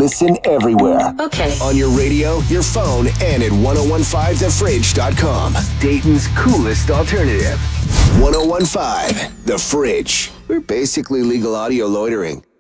Listen everywhere. Okay. On your radio, your phone, and at 1015thefridge.com. Dayton's coolest alternative. 1015 The Fridge. We're basically legal audio loitering.